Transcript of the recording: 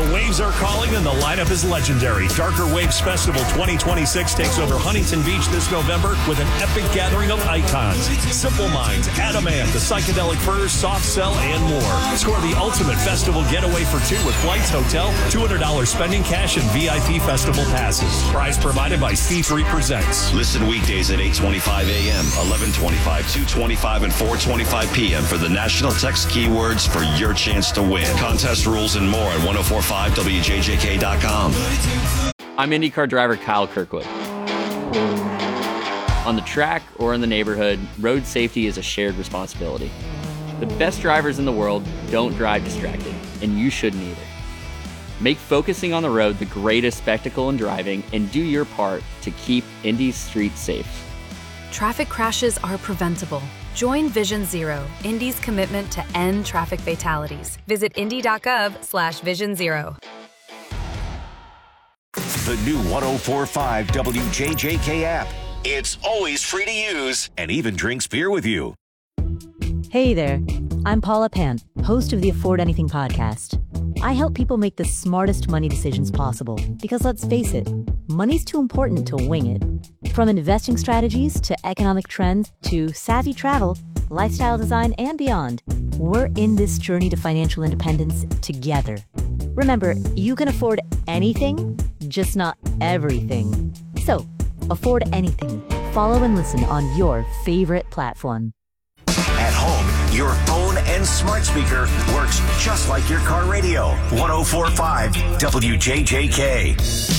waves are calling and the lineup is legendary. Darker Waves Festival 2026 takes over Huntington Beach this November with an epic gathering of icons. Simple Minds, Adam Ant, The Psychedelic Furs, Soft Cell, and more. Score the ultimate festival getaway for two with flights, hotel, $200 spending cash, and VIP festival passes. Prize provided by C3 Presents. Listen weekdays at 8:25 a.m., 11:25, 2:25, and 4:25 p.m. for the national text keywords for your chance to win. Contest rules and more at 1045wjjk.com. I'm IndyCar driver Kyle Kirkwood. On the track or in the neighborhood, road safety is a shared responsibility. The best drivers in the world don't drive distracted, and you shouldn't either. Make focusing on the road the greatest spectacle in driving and do your part to keep Indy's streets safe. Traffic crashes are preventable. Join Vision Zero, Indy's commitment to end traffic fatalities. Visit indy.gov/Vision Zero. The new 104.5 WJJK app. It's always free to use and even drinks beer with you. Hey there, I'm Paula Pant, host of the Afford Anything podcast. I help people make the smartest money decisions possible because let's face it, money's too important to wing it. From investing strategies to economic trends to savvy travel, lifestyle design, and beyond, we're in this journey to financial independence together. Remember, you can afford anything, just not everything. So, afford anything. Follow and listen on your favorite platform. At home, your phone and smart speaker works just like your car radio. 104.5 WJJK.